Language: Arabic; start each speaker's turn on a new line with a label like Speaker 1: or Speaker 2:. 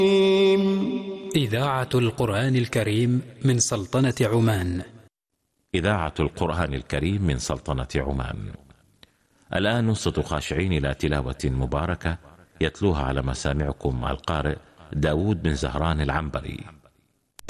Speaker 1: إذاعة القرآن الكريم من سلطنة عمان.
Speaker 2: إذاعة القرآن الكريم من سلطنة عمان. الآن نصت خاشعين إلى تلاوة مباركة يتلوها على مسامعكم القارئ داود بن زهران العنبري.